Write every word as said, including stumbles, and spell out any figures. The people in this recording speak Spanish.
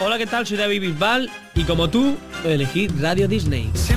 Hola, ¿qué tal? Soy David Bisbal y como tú, elegí Radio Disney.